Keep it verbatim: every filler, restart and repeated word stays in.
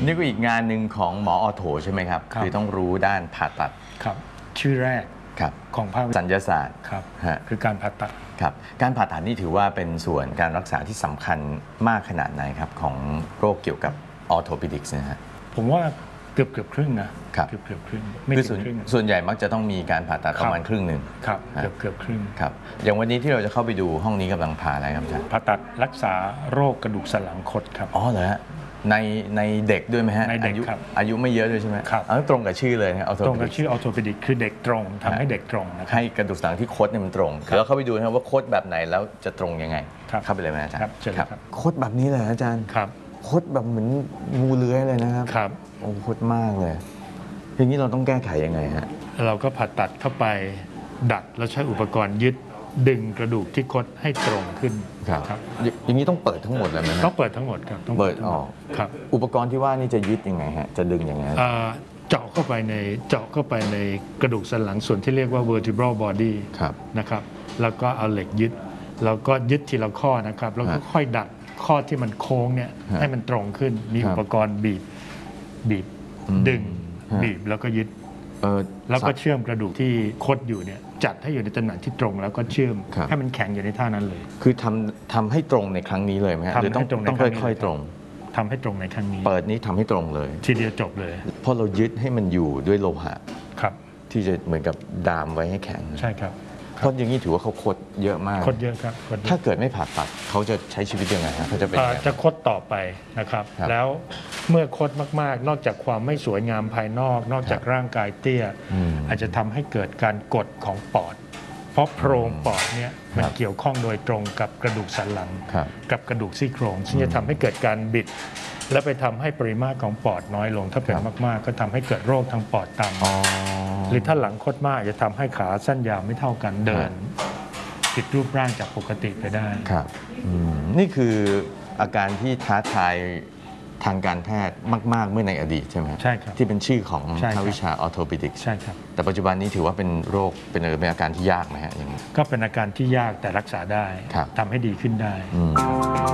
นี่ก็อีกงานหนึ่งของหมอออโถใช่ไหมครับคือต้องรู้ด้านผ่าตัดครับชื่อแรกของภาคศัลยศาสตร์ครับคือการผ่าตัดครับการผ่าตัดนี่ถือว่าเป็นส่วนการรักษาที่สำคัญมากขนาดไหนครับของโรคเกี่ยวกับออโทปิดิกส์นะฮะผมว่าเกือบเกือบครึ่งนะเกือบเกือบครึ่งไม่ถึงครึ่งส่วนใหญ่มักจะต้องมีการผ่าตัดประมาณครึ่งหนึ่งครับเกือบเกือบครึ่งครับอย่างวันนี้ที่เราจะเข้าไปดูห้องนี้กำลังผ่าอะไรครับอาจารย์ผ่าตัดรักษาโรคกระดูกสันหลังคดครับอ๋อเหรอฮะในในเด็กด้วยไหมฮะในเด็กครับอายุไม่เยอะด้วยใช่ไหมครับตรงกับชื่อเลยนะตรงกับชื่อออโทปิดิกคือเด็กตรงทำให้เด็กตรงนะให้กระดูกสันหลังที่คดเนี่ยมันตรงแล้วเข้าไปดูนะครับว่าคดแบบไหนแล้วจะตรงยังไงเข้าไปเลยไหมอาจารย์ครับคดแบบนี้เลยอาจารย์ครับคดแบบเหมือนงูเลื้อยเลยนะครับครับโอ้คดมากเลยทีนี้เราต้องแก้ไขยังไงฮะเราก็ผ่าตัดเข้าไปดัดแล้วใช้อุปกรณ์ยึดดึงกระดูกที่คดให้ตรงขึ้นครับอย่างนี้ต้องเปิดทั้งหมดเลยไหมต้องเปิดทั้งหมดครับต้องเปิดออกครับอุปกรณ์ที่ว่านี่จะยึดยังไงฮะจะดึงยังไงเจาะเข้าไปในเจาะเข้าไปในกระดูกสันหลังส่วนที่เรียกว่า vertebral body นะครับแล้วก็เอาเหล็กยึดแล้วก็ยึดทีละข้อนะครับแล้วก็ค่อยดัดข้อที่มันโค้งเนี่ยให้มันตรงขึ้นมีอุปกรณ์บีบบีบดึงบีบแล้วก็ยึดแล้วก็เชื่อมกระดูกที่คดอยู่เนี่ยจัดให้อยู่ในตำแหน่งที่ตรงแล้วก็เชื่อมให้มันแข็งอยู่ในท่านั้นเลยคือทำทำให้ตรงในครั้งนี้เลยไหมครับหรือต้องต้องค่อยๆตรงทำให้ตรงในครั้งนี้เปิดนี้ทำให้ตรงเลยทีเดียวจบเลยเพราะเรายึดให้มันอยู่ด้วยโลหะครับที่จะเหมือนกับดามไว้ให้แข็งใช่ครับเพราะอย่างนี้ถือว่าเขาคดเยอะมากคดเยอะครับถ้าเกิดไม่ผ่าตัดเขาจะใช้ชีวิตยังไงครับเขาจะเป็นจะคดต่อไปนะครับแล้วเมื่อคดมากๆนอกจากความไม่สวยงามภายนอกนอกจากร่างกายเตี้ยอาจจะทำให้เกิดการกดของปอดเพราะโพรงปอดเนี่ยมันเกี่ยวข้องโดยตรงกับกระดูกสันหลังกับกระดูกซี่โครงซึ่งจะทำให้เกิดการบิดและไปทำให้ปริมาตรของปอดน้อยลงถ้าเป็นมากๆก็ทำให้เกิดโรคทางปอดตามมาหรือถ้าหลังคดมากจะทำให้ขาสั้นยาวไม่เท่ากันเดินผิดรูปร่างจากปกติไปได้ครับนี่คืออาการที่ท้าทายทางการแพทย์มากๆเมื่อในอดีตใช่ไหมใช่ครับที่เป็นชื่อของภาควิชาออโทปิดิกส์ใช่ครับแต่ปัจจุบันนี้ถือว่าเป็นโรคเป็นเป็นอาการที่ยากไหมฮะอย่างนี้ก็เป็นอาการที่ยากแต่รักษาได้ทำให้ดีขึ้นได้